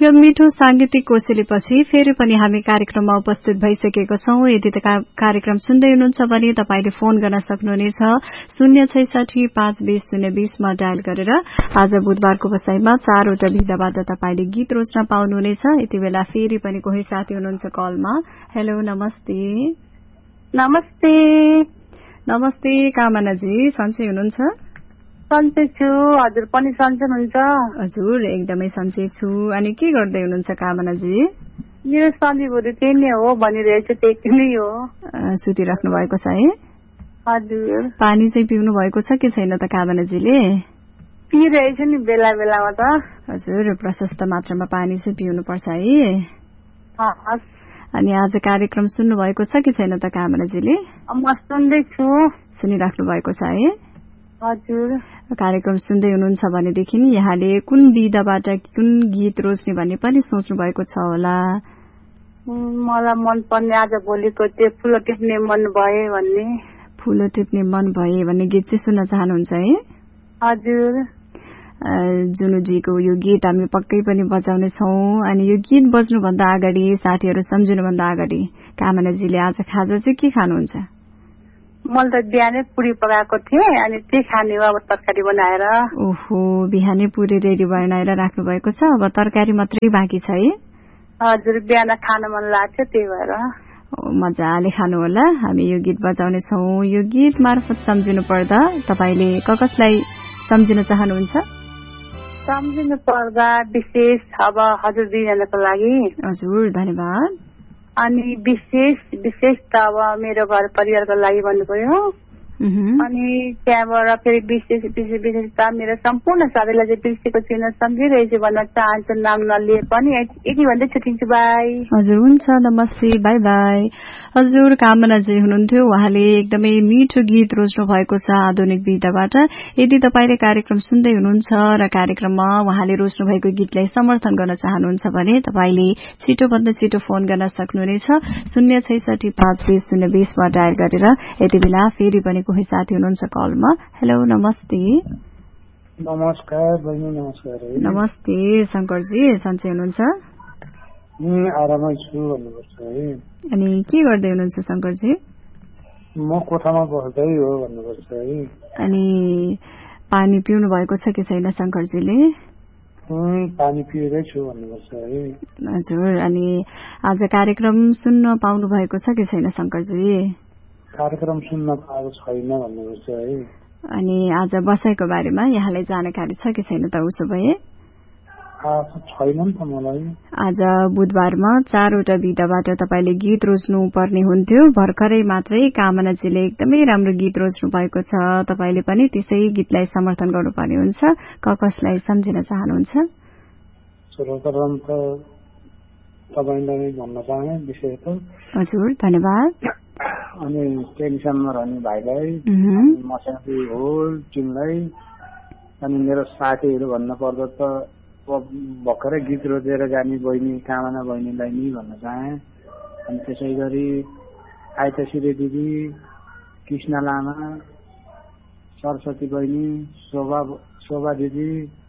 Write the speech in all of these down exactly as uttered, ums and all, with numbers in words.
यो मिठो सांगीतिक कोसेलीपछि फेरि पनि हामी कार्यक्रममा उपस्थित भइसकेको छौं। यदि कार्यक्रम सुन्दै हुनुहुन्छ भने तपाईले फोन गर्न सक्नुहुनेछ शून्य छैसठी पाँच बीस शून्य बीसमा डायल गरेर। आज बुधबारको बसाईमा चारवटा विधाबाट तपाईले गीत रोज्न पाउनुहुनेछ। यति बेला फेरि पनि कोही साथी हुनुहुन्छ कलमा। हेलो, नमस्ते। नमस्ते। नमस्ते कामनाजी, सन्चै हुनुहुन्छ? सन्चै छु। हजुर पनि सन्चै हुनुहुन्छ? हजुर एकदमै सन्चै छु। अनि के गर्दै हुनुहुन्छ कामनाजी? मेरो सधैँभरि त्यही नै हो भनिरहेछु, त्यही नै हो। सुतिराख्नु भएको छ है? हजुर। पानी चाहिँ पिउनु भएको छ कि छैन त कामनाजीले? पिइरहेछु नि बेला बेलामा त। हजुर, प्रशस्त मात्रामा पानी चाहिँ पिउनु पर्छ है। अनि आज कार्यक्रम सुन्नु भएको छ कि छैन त कामनाजीले? म सुन्दैछु। सुनिराख्नु भएको छ है? हजुर। कार्यक्रम सुन्दै हुनुहुन्छ भनेदेखि यहाँले कुन विधाबाट कुन गीत रोज्ने भन्ने पनि सोच्नु भएको छ होला। मलाई मन पर्ने आज भोलिको त्यो फुलो टिप्ने मन भए भन्ने। फुलो टिप्ने मन भए भन्ने गीत चाहिँ सुन्न चाहनुहुन्छ है? हजुर। जुनुजीको यो गीत हामी पक्कै पनि बजाउने छौं। अनि यो गीत बज्नुभन्दा अगाडि, साथीहरू सम्झिनुभन्दा अगाडि कामनाजीले आज खाजा चाहिँ के खानुहुन्छ? मैले त बिहानै पुरी पकाएको थिएँ, अनि त्यही खाने हो अब तरकारी बनाएर। ओहो, बिहानै पुरी रेडी बनाएर राख्नु भएको छ, अब तरकारी मात्रै बाँकी छ है? हजुर, बिहान खान मन लाग्छ, त्यही भएर। मजाले खानु होला। हामी यो गीत बजाउने छौं। यो गीत मार्फत सम्झिनु पर्दा तपाईले कसलाई सम्झिन चाहनुहुन्छ? सम्झिनु पर्दा विशेष अब हजुर दुईजनाको लागि। हजुर, धन्यवाद। अनि विशेष विशेष त अब मेरो घर परिवारको लागि भन्नु पर्यो। अनि त्यहाँबाट फेरि विशेष विशेष विशेष त मेरो सम्पूर्ण साथीलाई चाहिँ बिर्सेको छुइनँ, सम्झिरहेछु भन्न चाहन्छु, नाम नलिए पनि। यति भन्दै छुट्टिन्छु, बाई। हजुर, हुन्छ, नमस्ते, बाई बाई। हजुर, कामनाजी हुनुहुन्थ्यो। उहाँले एकदमै मिठो गीत रोज्नु भएको छ आधुनिक विधाबाट। यदि तपाईले कार्यक्रम सुन्दै हुनुहुन्छ र कार्यक्रममा उहाँले रोज्नु भएको गीतलाई समर्थन गर्न चाहनुहुन्छ भने तपाईले छिटोभन्दा छिटो फोन गर्न सक्नुहुनेछ शून्य छैसठी पाँच बीस शून्य बीसमा डायल गरेर। यति बेला फेरि पनि कोही साथी हुनुहुन्छ कलमा। हेलो, नमस्ते। नमस्कार बहिनी। नमस्कार। नमस्ते शंकरजी, सन्चै हुनुहुन्छ? आरामै छु भन्नुपर्छ है। अनि के गर्दै हुनुहुन्छ शंकरजी? म कोठामा बस्दै हो भन्नुपर्छ है। अनि पानी पिउनु भएको छ कि छैन शंकरजीले? पानी पिएरै छु भन्नुपर्छ है। हजुर, अनि आज कार्यक्रम सुन्न पाउनु भएको छ कि छैन शंकरजी? कार्यक्रम सुन्न पाएको छैन भन्नुपर्छ है। अनि आज बसाइको बारेमा यहाँलाई जानकारी छ कि छैन त? उसो भए छैन नि त मलाई। आज बुधबारमा चारवटा विधाबाट तपाईले गीत रोज्नु पर्ने हुन्थ्यो। भर्खरै मात्रै कामनाजीले एकदमै राम्रो गीत रोज्नु भएको छ। तपाईले पनि त्यसै गीतलाई समर्थन गर्नुपर्ने हुन्छ। क कसलाई सम्झिन चाहनुहुन्छ? सर्वप्रथम त तपाईलाई भन्न चाहे विशेष त। हजुर, धन्यवाद। अनि टेन्सनमा रहने भाइलाई, मसाकी हो टिमलाई, अनि मेरो साथीहरू भन्न पर्दा त भर्खरै गीत रोजेर जाने बहिनी कामना बहिनीलाई नि भन्न चाहे। अनि त्यसै गरी आइतश्री दिदी, कृष्ण लामा, सरस्वती बहिनी, शोभा शोभा दिदी,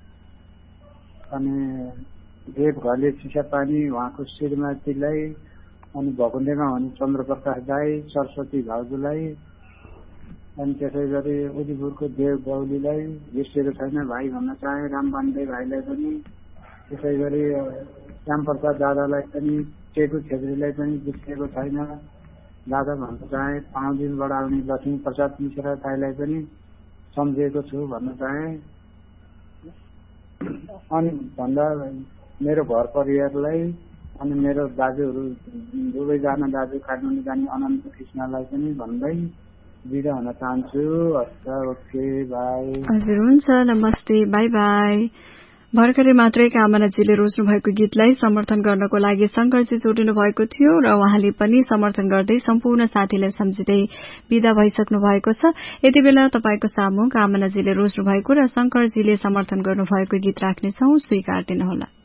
अनि देव घरले चिसापानी उहाँको श्रीमतीलाई, अनि भकुण्डेमा हुने चन्द्रप्रकाश दाई, सरस्वती भाउजूलाई, अनि त्यसै गरी उदिपुरको देव गौलीलाई बिर्सेको छैन भाइ भन्न चाहे। राम पाण्डे भाइलाई पनि, त्यसै गरी श्यामप्रसाद दादालाई पनि, टेटु छेत्रीलाई पनि बिर्सेको छैन दादा भन्न चाहे। पाँच दिनबाट आउने लक्ष्मी प्रसाद मिश्रा दाईलाई पनि सम्झेको छु भन्न चाहे। अनि भन्दा मेरो घर परिवारलाई, अनि मेरो दाजुहरू दुवैजना दाजु काठमाडौँ जाने अनन्त कृष्णलाई पनि भन्दै बिदा हुन चाहन्छु। Okay, by. हजुर, हुन्छ, नमस्ते, बाई बाई। भर्खरै मात्रै कामनाजीले रोज्नु भएको गीतलाई समर्थन गर्नको लागि शंकरजी जोडिनु भएको थियो र उहाँले पनि समर्थन गर्दै सम्पूर्ण साथीलाई सम्झिँदै विदा भइसक्नु भएको छ। यति बेला तपाईको सामु कामनाजीले रोज्नु भएको र शंकरजीले समर्थन गर्नु भएको गीत राख्नेछौं, स्वीकार दिनुहोला।